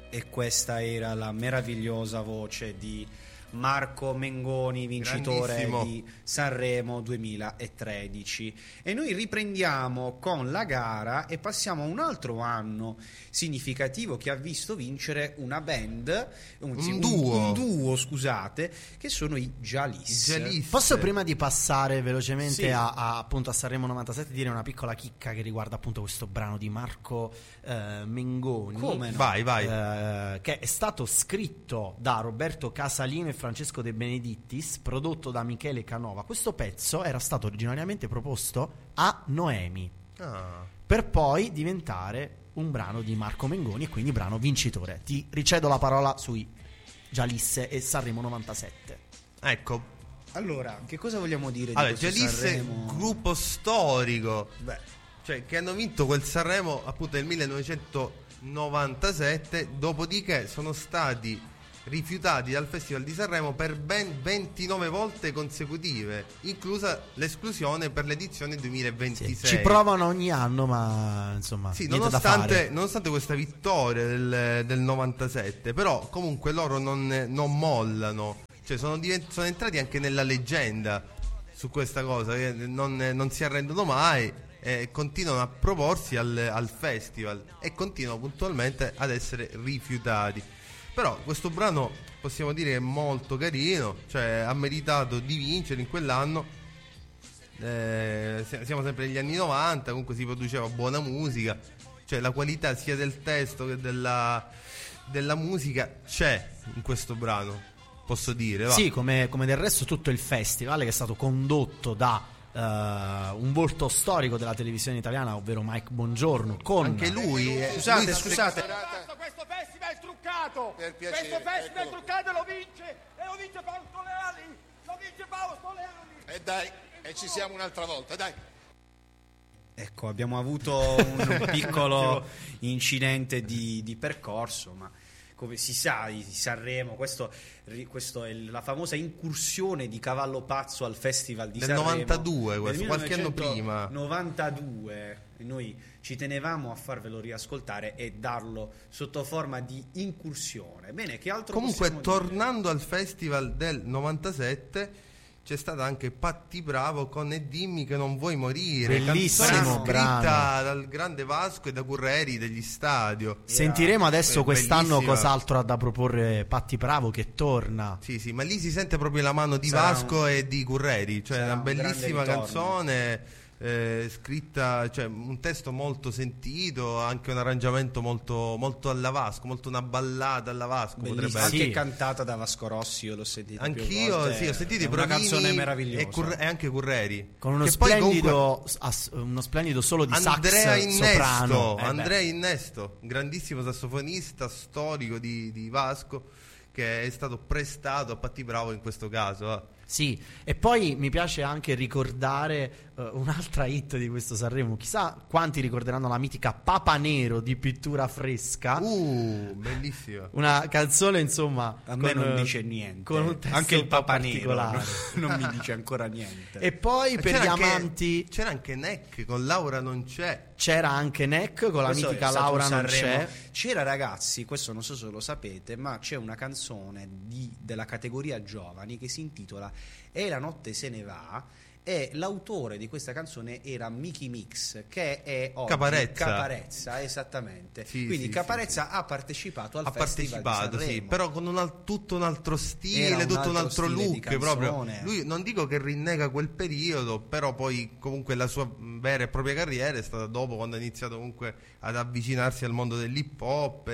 E questa era la meravigliosa voce di Marco Mengoni, vincitore di Sanremo 2013. E noi riprendiamo con la gara e passiamo a un altro anno significativo che ha visto vincere una band, un duo, scusate, che sono i Jalis. Posso, prima di passare velocemente appunto a Sanremo 97, dire una piccola chicca che riguarda appunto questo brano di Marco Mengoni? Come no? Vai. Che è stato scritto da Roberto Casalino e Francesco De Benedittis, prodotto da Michele Canova. Questo pezzo era stato originariamente proposto a Noemi, per poi diventare un brano di Marco Mengoni e quindi brano vincitore. Ti ricedo la parola sui Gialisse e Sanremo 97. Ecco, allora, che cosa vogliamo dire allora, di questo Gialisse Sanremo? Gruppo storico, cioè che hanno vinto quel Sanremo appunto nel 1997, dopodiché sono stati rifiutati dal Festival di Sanremo per ben 29 volte consecutive, inclusa l'esclusione per l'edizione 2026. Sì, ci provano ogni anno, ma insomma, nonostante questa vittoria del 97, però comunque loro non mollano, cioè sono entrati anche nella leggenda su questa cosa, che non si arrendono mai e continuano a proporsi al festival e continuano puntualmente ad essere rifiutati. Però questo brano possiamo dire è molto carino, cioè ha meritato di vincere in quell'anno. Siamo sempre negli anni 90, comunque si produceva buona musica, cioè la qualità sia del testo che della musica c'è in questo brano, posso dire, va. Sì, come del resto tutto il festival, che è stato condotto da un volto storico della televisione italiana, ovvero Mike Bongiorno, con anche lui scusate questo festival è truccato, questo festival è truccato e lo vince Paolo Toleani, e dai, e ci siamo un'altra volta, dai. Ecco, abbiamo avuto un piccolo incidente di percorso, ma come si sa, di Sanremo, questo è la famosa incursione di Cavallo Pazzo al Festival di Sanremo 92, questo, qualche anno prima. 92, noi ci tenevamo a farvelo riascoltare e darlo sotto forma di incursione. Bene, che altro comunque tornando al Festival del 97 c'è stata anche Patti Bravo con E dimmi che non vuoi morire, bellissimo scritta brano dal grande Vasco e da Curreri degli Stadio. Sentiremo adesso quest'anno bellissima. Cos'altro ha da proporre Patti Bravo, che torna. Sì, ma lì si sente proprio la mano di Vasco e di Curreri, cioè una bellissima canzone scritta, cioè un testo molto sentito, anche un arrangiamento molto, molto alla Vasco, molto una ballata alla Vasco, potrebbe anche essere. cantata da Vasco Rossi, io l'ho sentita anch'io, più volte. ho sentito i una canzone meravigliosa e anche Curreri, con uno che splendido poi uno splendido solo di Andrea sax soprano. Andrea Innesto, grandissimo sassofonista storico di Vasco, che è stato prestato a Patti Bravo in questo caso. Sì, e poi mi piace anche ricordare un'altra hit di questo Sanremo. Chissà quanti ricorderanno la mitica Papa Nero di Pittura Fresca. Bellissima. Una canzone, insomma, a me non dice niente. Con un testo anche il Papa Nero particolare. non mi dice ancora niente. E poi per gli amanti c'era anche Neck con Laura non c'è. C'era anche Neck con la mitica Laura non c'è. C'era, ragazzi, questo non so se lo sapete, ma c'è una canzone della categoria giovani che si intitola E la notte se ne va, e l'autore di questa canzone era Mickey Mix, che è oggi Caparezza, esattamente. Quindi Caparezza ha partecipato al Festival di Sanremo. Sì, però con tutto un altro stile, tutto un altro look proprio. Lui non dico che rinnega quel periodo, però poi comunque la sua vera e propria carriera è stata dopo, quando ha iniziato comunque ad avvicinarsi al mondo dell'hip hop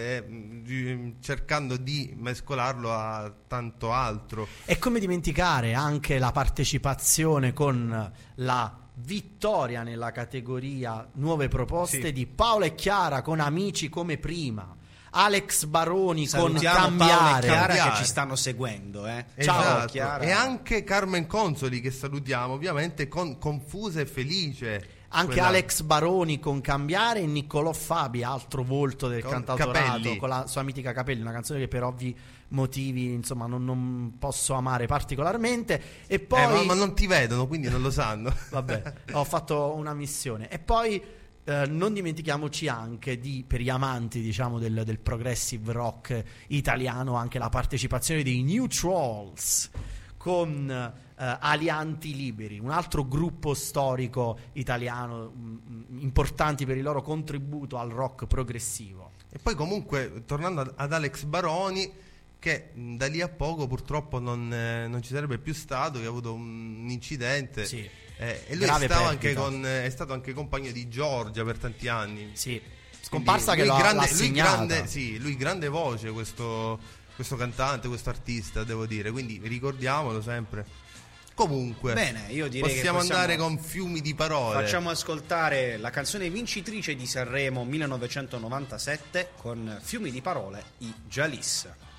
e cercando di mescolarlo a tanto altro. E come dimenticare anche la partecipazione con la vittoria nella categoria nuove proposte di Paola e Chiara con Amici come prima, Alex Baroni con Cambiare, Paola e Chiara che ci stanno seguendo, Ciao Chiara. E anche Carmen Consoli, che salutiamo ovviamente, con Confusa e Felice. Anche Alex Baroni con Cambiare e Niccolò Fabi, altro volto del cantautorato, con la sua mitica Capelli, una canzone che per ovvi motivi insomma non posso amare particolarmente. E poi ma non ti vedono, quindi non lo sanno. Vabbè, ho fatto una missione. E poi non dimentichiamoci anche per gli amanti, diciamo, del progressive rock italiano, anche la partecipazione dei New Trolls con Alianti Liberi, un altro gruppo storico italiano importanti per il loro contributo al rock progressivo. E poi comunque, tornando ad Alex Baroni, che da lì a poco purtroppo non ci sarebbe più stato, che ha avuto un incidente. Sì. E lui è stato anche compagno di Giorgia per tanti anni. Sì. Scomparsa che lui grande voce, questo cantante, questo artista, devo dire, quindi ricordiamolo sempre. Comunque, bene, io direi possiamo andare con fiumi di parole. Facciamo ascoltare la canzone vincitrice di Sanremo 1997 con Fiumi di parole, i Jalis.